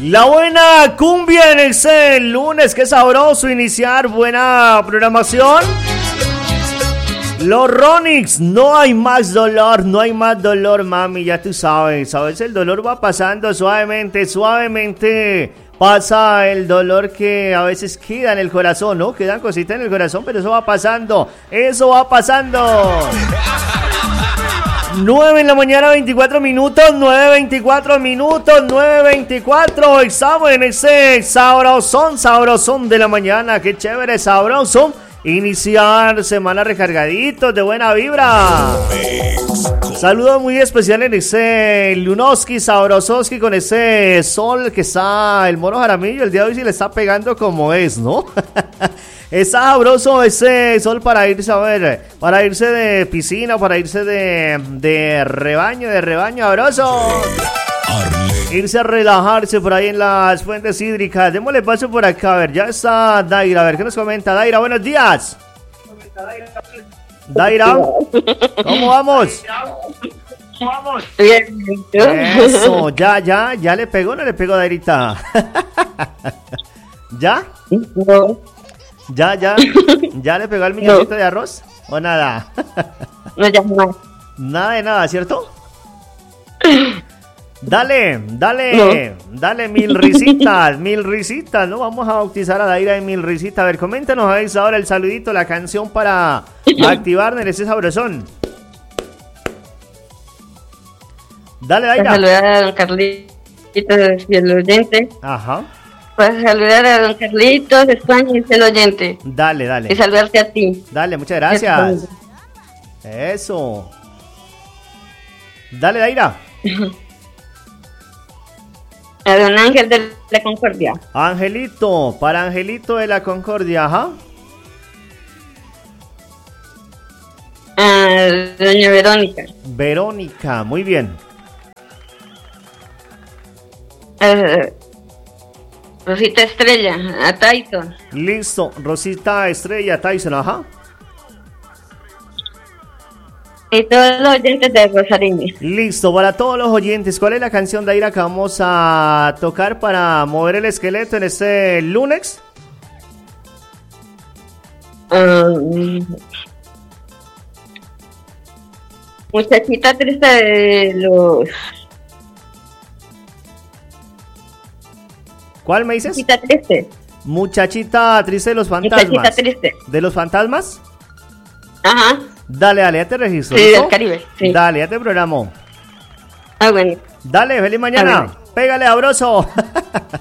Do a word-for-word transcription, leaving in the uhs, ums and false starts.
La buena cumbia en ese lunes, qué sabroso iniciar, buena programación. Los Ronix, no hay más dolor, no hay más dolor, mami, ya tú sabes, a veces el dolor va pasando suavemente, suavemente pasa el dolor que a veces queda en el corazón, ¿no? Quedan cositas en el corazón, pero eso va pasando, eso va pasando. nueve en la mañana, veinticuatro minutos, nueve veinticuatro minutos, nueve veinticuatro. Estamos en ese sabrosón, sabrosón de la mañana. Qué chévere, sabroso. Iniciar semana recargaditos de buena vibra. Saludo muy especial en ese Lunoski, Sabrososki, con ese sol que está, el Mono Jaramillo. El día de hoy sí le está pegando como es, ¿no? Está sabroso ese sol para irse a ver, para irse de piscina, para irse de, de rebaño, de rebaño sabroso. Irse a relajarse por ahí en las fuentes hídricas. Démosle paso por acá, a ver, ya está Daira, a ver, ¿qué nos comenta? Daira, buenos días. Daira, ¿cómo vamos? Vamos. Bien, eso, ya, ya, ya le pegó, no le pegó Dairita. ¿Ya? No. ¿Ya, ya? ¿Ya le pegó al milloncito no. de arroz? ¿O nada? No, ya no. Nada de nada, ¿cierto? Dale, dale, no. dale mil risitas, mil risitas, ¿no? Vamos a bautizar a Daira de mil risitas. A ver, coméntanos a ver ahora el saludito, la canción para activarnos ese sabrosón. Dale, Daira. Para saludar a don Carlitos y el oyente. Ajá. Para saludar a don Carlitos, España y el oyente. Dale, dale. Y saludarte a ti. Dale, muchas gracias. Eso. Dale, Daira. A don Ángel de la Concordia. Angelito, para Angelito de la Concordia, ajá. A doña Verónica. Verónica, muy bien. Uh, Rosita Estrella, a Tyson. Listo, Rosita Estrella, Tyson, ajá. Y todos los oyentes de Rosariña. Listo, para todos los oyentes, ¿cuál es la canción de Daira que vamos a tocar para mover el esqueleto en este lunes? Um, muchachita triste de los... ¿Cuál me dices? Muchachita triste. Muchachita triste de los fantasmas. Muchachita triste. ¿De los fantasmas? Ajá. Dale, dale, ya te registro. Sí, ¿listo? del Caribe. Sí. Dale, ya te programo. Ah, bueno. Dale, feliz mañana. Ah, bueno. Pégale, abroso.